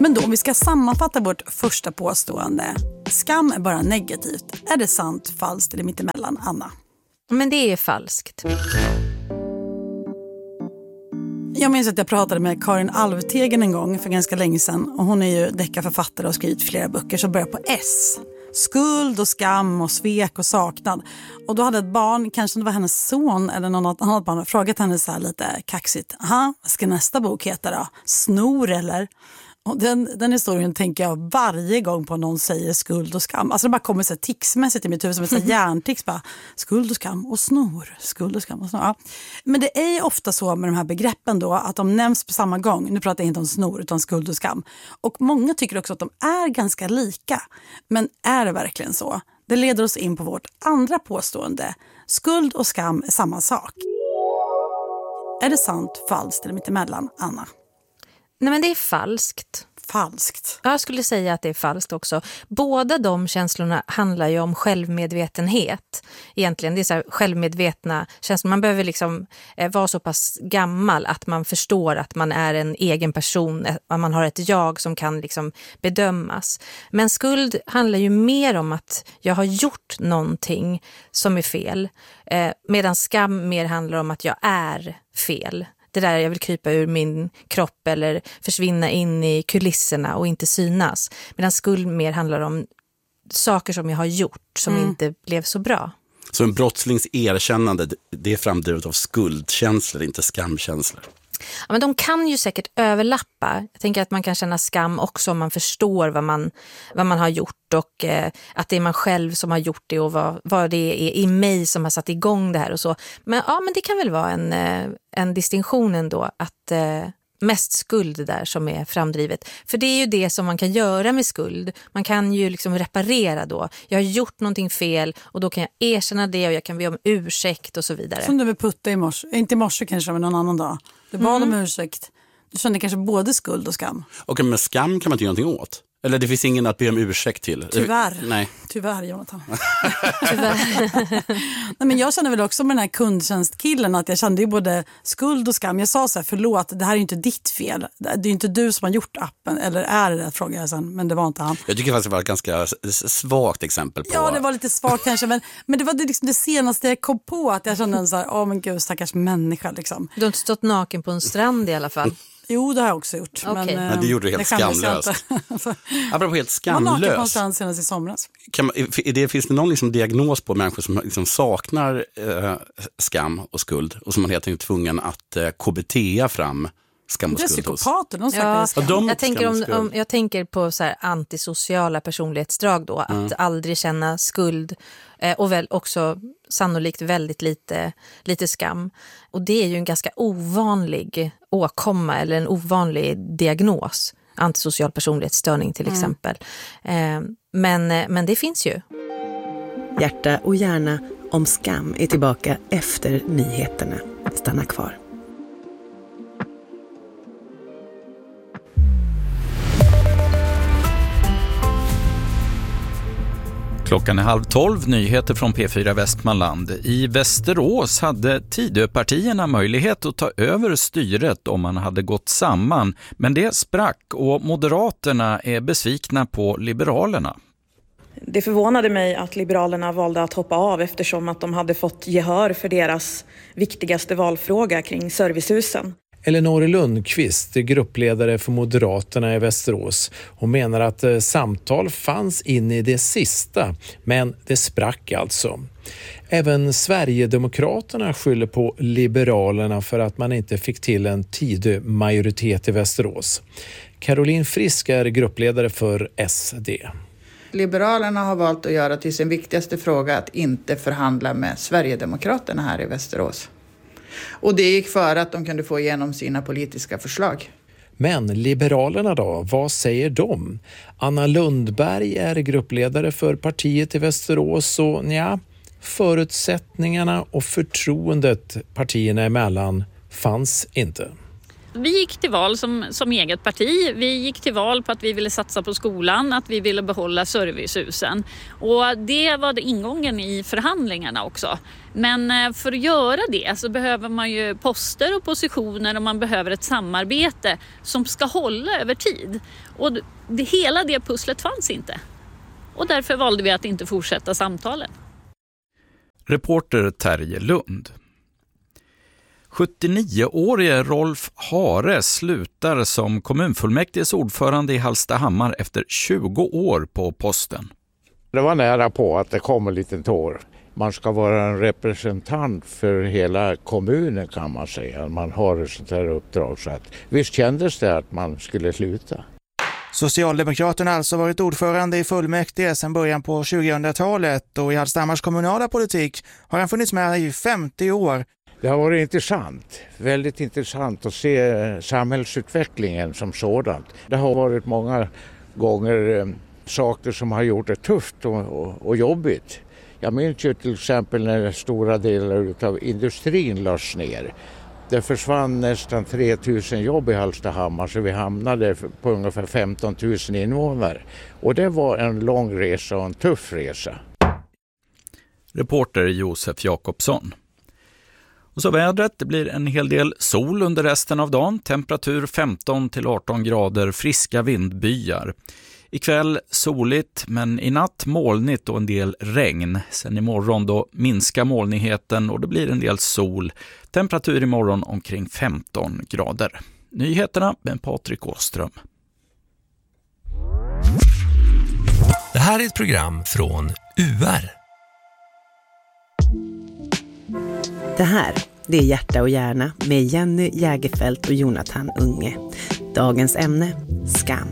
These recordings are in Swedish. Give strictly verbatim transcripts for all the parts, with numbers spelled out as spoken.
Men då om vi ska sammanfatta vårt första påstående. Skam är bara negativt. Är det sant, falskt eller mittemellan, Anna? Men det är falskt. Jag minns att jag pratade med Karin Alvtegen en gång för ganska länge sedan. Och hon är ju deckarförfattare och har skrivit flera böcker som börjar på S. Skuld och skam och svek och saknad. Och då hade ett barn, kanske det var hennes son eller något annat barn, frågat henne så här lite kaxigt. Aha, vad ska nästa bok heta då? Snor eller? Och den, den historien tänker jag varje gång på någon säger skuld och skam. Alltså det bara kommer så här ticsmässigt i mitt huvud som ett så här hjärntics. Bara, skuld och skam och snor. Skuld och skam och snor. Ja. Men det är ju ofta så med de här begreppen då att de nämns på samma gång. Nu pratar jag inte om snor utan skuld och skam. Och många tycker också att de är ganska lika. Men är det verkligen så? Det leder oss in på vårt andra påstående. Skuld och skam är samma sak. Är det sant, falskt eller mittemellan, Anna? Nej, men det är falskt. Falskt. Jag skulle säga att det är falskt också. Båda de känslorna handlar ju om självmedvetenhet. Egentligen, det är så här självmedvetna känslor. Man behöver liksom eh, vara så pass gammal att man förstår att man är en egen person. Att man har ett jag som kan liksom bedömas. Men skuld handlar ju mer om att jag har gjort någonting som är fel. Eh, medan skam mer handlar om att jag är fel. Det där jag vill krypa ur min kropp eller försvinna in i kulisserna och inte synas. Medan skuld mer handlar om saker som jag har gjort som mm. inte blev så bra. Så en brottslings erkännande, det är framdrivet av skuldkänslor, inte skamkänslor? Ja, men de kan ju säkert överlappa. Jag tänker att man kan känna skam också om man förstår vad man, vad man har gjort och eh, att det är man själv som har gjort det och vad, vad det är i mig som har satt igång det här och så. Men ja, men det kan väl vara en, eh, en distinktion ändå att eh, mest skuld där som är framdrivet. För det är ju det som man kan göra med skuld. Man kan ju liksom reparera då. Jag har gjort någonting fel och då kan jag erkänna det och jag kan be om ursäkt och så vidare. Som du vill putta i morse. Inte i morse kanske, men någon annan dag. Du bad mm. om ursäkt. Du kände kanske både skuld och skam. Okej, men skam kan man inte göra någonting åt. Eller det finns ingen att be om ursäkt till. Tyvärr. Nej. Tyvärr, Jonathan. Tyvärr. Nej, men jag känner väl också med den här kundtjänstkillen att jag kände ju både skuld och skam. Jag sa så här, förlåt, det här är ju inte ditt fel. Det är ju inte du som har gjort appen. Eller är det, frågade jag sen, men det var inte han. Jag tycker faktiskt det var ett ganska svagt exempel på... Ja, det var lite svagt kanske, men, men det var det, liksom det senaste jag kom på. Att jag kände så här, åh men gud, stackars människa liksom. Du har inte stått naken på en strand i alla fall. Jo, det har jag också gjort. Okay. Men, men det gjorde du helt det skamlöst. Apropå helt skamlöst. Man naken på en strand senast i somras. Kan man, är det, finns det någon liksom diagnos på människor som liksom saknar eh, skam och skuld och som man helt enkelt är tvungen att eh, K B T-a fram skam och skuld hos? Det är psykopater, de ja, skam. Ja, jag, tänker om, om, jag tänker på så här antisociala personlighetsdrag då. Att mm. aldrig känna skuld eh, och väl också sannolikt väldigt lite, lite skam. Och det är ju en ganska ovanlig åkomma eller en ovanlig diagnos. Antisocial personlighetsstörning till mm. exempel. Eh, men, men det finns ju. Hjärta och hjärna om skam är tillbaka efter nyheterna. Stanna kvar. Klockan är halv tolv, nyheter från P fyra Västmanland. I Västerås hade Tidöpartierna möjlighet att ta över styret om man hade gått samman. Men det sprack och Moderaterna är besvikna på Liberalerna. Det förvånade mig att Liberalerna valde att hoppa av eftersom att de hade fått gehör för deras viktigaste valfråga kring servicehusen. Elinor Lundqvist är gruppledare för Moderaterna i Västerås. Hon menar att eh, samtal fanns in i det sista, men det sprack alltså. Även Sverigedemokraterna skyller på Liberalerna för att man inte fick till en tidig majoritet i Västerås. Caroline Frisk är gruppledare för S D. Liberalerna har valt att göra till sin viktigaste fråga att inte förhandla med Sverigedemokraterna här i Västerås. Och det gick för att de kunde få igenom sina politiska förslag. Men Liberalerna då, vad säger de? Anna Lundberg är gruppledare för partiet i Västerås och ja, förutsättningarna och förtroendet partierna emellan fanns inte. Vi gick till val som, som eget parti. Vi gick till val på att vi ville satsa på skolan, att vi ville behålla servicehusen. Och det var det ingången i förhandlingarna också. Men för att göra det så behöver man ju poster och positioner och man behöver ett samarbete som ska hålla över tid. Och det, hela det pusslet fanns inte. Och därför valde vi att inte fortsätta samtalen. Reporter Terje Lund. sjuttionio-årige Rolf Hare slutar som kommunfullmäktiges ordförande i Hallstahammar efter tjugo år på posten. Det var nära på att det kom en liten tår. Man ska vara en representant för hela kommunen, kan man säga. Man har ett sånt här uppdrag, så att visst kändes det att man skulle sluta. Socialdemokraterna har alltså varit ordförande i fullmäktige sedan början på tjugohundratalet och i Hallstahammars kommunala politik har han funnits med i femtio år. Det har varit intressant, väldigt intressant att se samhällsutvecklingen som sådant. Det har varit många gånger eh, saker som har gjort det tufft och, och, och jobbigt. Jag minns ju till exempel när stora delar av industrin lades ner. Det försvann nästan tre tusen jobb i Hallstahammar, så vi hamnade på ungefär femton tusen invånare. Och det var en lång resa och en tuff resa. Reporter Josef Jakobsson. Och så vädret, det blir en hel del sol under resten av dagen. Temperatur femton till arton grader, friska vindbyar. Ikväll soligt, men i natt molnigt och en del regn. Sen imorgon då minskar molnigheten och det blir en del sol. Temperatur imorgon omkring femton grader. Nyheterna med Patrik Åström. Det här är ett program från U R. Det här, det är Hjärta och hjärna med Jenny Jägerfelt och Jonathan Unge. Dagens ämne, skam.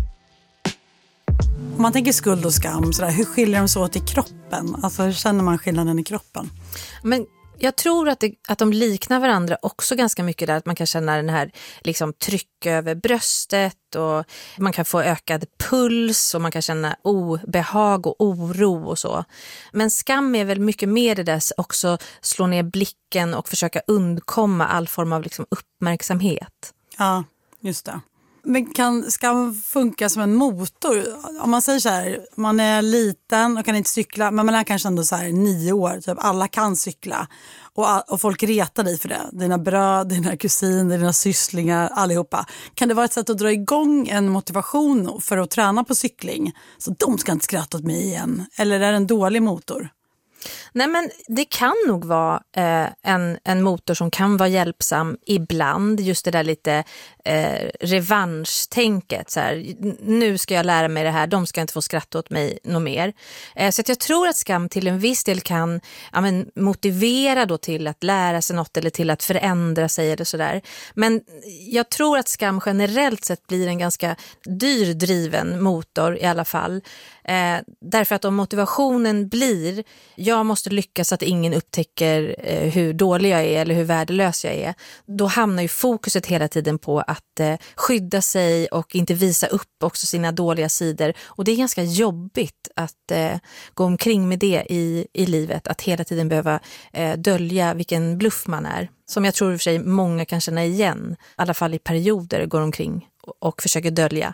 Om man tänker skuld och skam, så där, hur skiljer de sig åt i kroppen? Alltså hur känner man skillnaden i kroppen? Men jag tror att, det, att de liknar varandra också ganska mycket där. Att man kan känna den här liksom, tryck över bröstet och man kan få ökad puls och man kan känna obehag och oro och så. Men skam är väl mycket mer det där också, slå ner blicken och försöka undkomma all form av liksom, uppmärksamhet. Ja, just det. Men kan skam funka som en motor? Om man säger så här, man är liten och kan inte cykla, men man är kanske ändå så här nio år, typ alla kan cykla. Och, och folk retar dig för det. Dina bröd, dina kusiner, dina sysslingar, allihopa. Kan det vara ett sätt att dra igång en motivation för att träna på cykling? Så de ska inte skratta åt mig igen. Eller är det en dålig motor? Nej, men det kan nog vara eh, en, en motor som kan vara hjälpsam ibland. Just det där lite eh, revanschtänket. Så här, nu ska jag lära mig det här, de ska inte få skratta åt mig något mer. Eh, så att jag tror att skam till en viss del kan ja, men, motivera då till att lära sig något eller till att förändra sig eller sådär. Men jag tror att skam generellt sett blir en ganska dyr driven motor i alla fall. Eh, därför att om motivationen blir jag måste lyckas att ingen upptäcker eh, hur dålig jag är eller hur värdelös jag är, då hamnar ju fokuset hela tiden på att eh, skydda sig och inte visa upp också sina dåliga sidor. Och det är ganska jobbigt att eh, gå omkring med det i, i livet, att hela tiden behöva eh, dölja vilken bluff man är. Som jag tror i och för sig många kan känna igen, i alla fall i perioder går omkring och, och försöker dölja.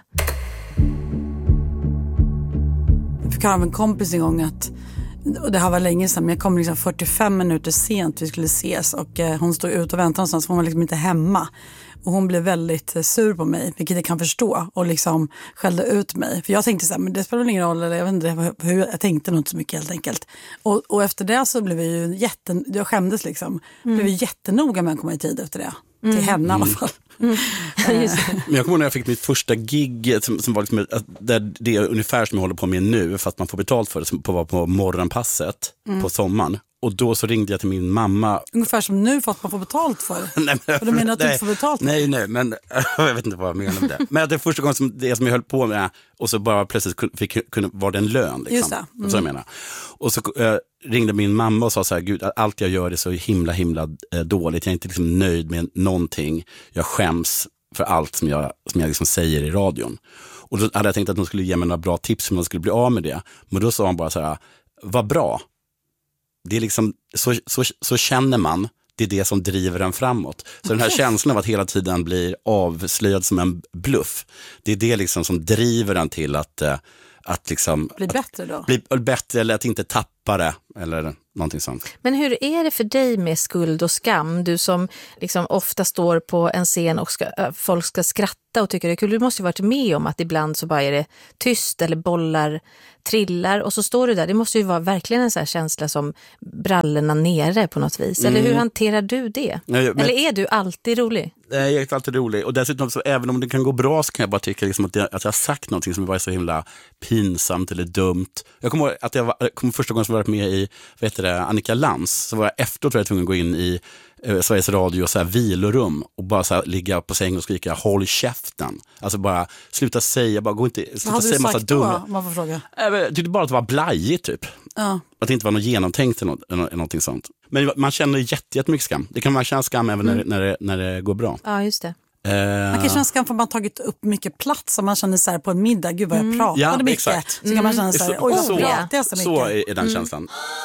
Jag fick höra av en kompis en gång att, och det här var länge sedan, men jag kom liksom fyrtiofem minuter sent vi skulle ses och eh, hon stod ut och väntade någonstans, för hon var liksom inte hemma. Och hon blev väldigt eh, sur på mig, vilket jag kan förstå, och liksom skällde ut mig. För jag tänkte så här, men det spelar ingen roll, eller jag vet inte hur, jag tänkte nog inte så mycket helt enkelt. Och, och efter det så blev jag ju jätte, jag skämdes liksom, mm. blev jättenoga med att komma i tid efter det. Mm. Till henne i alla fall. Mm. Men jag kommer ihåg när jag fick mitt första gig som, som var liksom, där det är ungefär som jag håller på med nu, fast man får betalt för det, som på, på morgonpasset mm. på sommaren. Och då så ringde jag till min mamma. Ungefär som nu, fast man får betalt för det. Nej, men, och du menar att nej, du inte får betalt för det? Nej, nej, men jag vet inte vad jag menar med det. Men det är första gången som det som jag höll på med, och så bara plötsligt fick, kunde, var det en lön. Liksom. Just det. Mm. Så jag menar. Och så äh, ringde min mamma och sa så här, gud, allt jag gör är så himla, himla äh, dåligt. Jag är inte liksom nöjd med någonting. Jag skäms för allt som jag, som jag liksom säger i radion. Och då hade jag tänkt att de skulle ge mig några bra tips hur man skulle bli av med det. Men då sa hon bara så här, vad bra. Det är liksom, så, så, så känner man det är det som driver en framåt. Så den här känslan av att hela tiden bli avslöjad som en bluff, det är det liksom som driver en till att, att liksom... Bli bättre då? Bli bättre eller att inte tappa det eller någonting sånt. Men hur är det för dig med skuld och skam? Du som liksom ofta står på en scen och ska, folk ska skratta och tycker det är kul. Du måste ju varit med om att ibland så bara är det tyst eller bollar trillar och så står du där. Det måste ju vara verkligen en sån här känsla som brallorna nere på något vis. Eller hur mm. hanterar du det? Nej, men... Eller är du alltid rolig? Nej, jag är alltid rolig. Och dessutom, så, även om det kan gå bra så kan jag bara tycka liksom, att, jag, att jag har sagt någonting som var så himla pinsamt eller dumt. Jag kommer ihåg att jag var, kom första gången som jag varit med i vad heter det, Annika Lantz, så var jag efteråt var jag tvungen att gå in i eh, Sveriges Radio och så här vilorum och bara så här, ligga på sängen och skrika håll käften. Alltså bara sluta säga, bara gå inte, sluta vad säga massa dumma. Vad man får fråga? Jag tyckte bara att det var blajigt typ. Ja. Att det inte var något genomtänkt eller något, eller någonting sånt. Men man känner jätte, jättemycket skam. Det kan man känna skam även mm. när, när, det, när det går bra. Ja, just det. Man kan känna skam för att man tagit upp mycket plats. Om man känner så här på en middag, gud vad jag pratade ja, mycket. exakt. Så kan man känna så här, oj så, vad pratar jag så mycket. Så är den känslan.